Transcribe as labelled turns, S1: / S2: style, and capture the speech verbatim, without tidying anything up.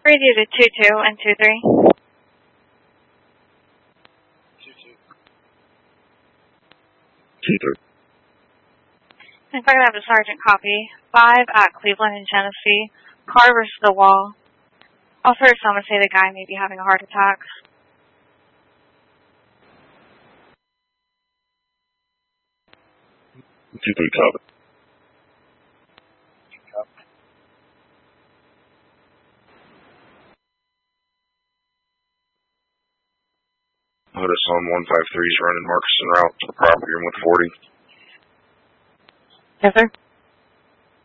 S1: Radio to two two and two three.
S2: two two.
S3: two three.
S1: If I could have the sergeant copy. five at Cleveland in Genesee. Car versus the wall. Also, someone say the guy may be having a heart attack.
S3: two three, copy.
S2: Copy.
S3: Otis on one five three is running Marcus route to the property room with forty.
S1: Yes, sir.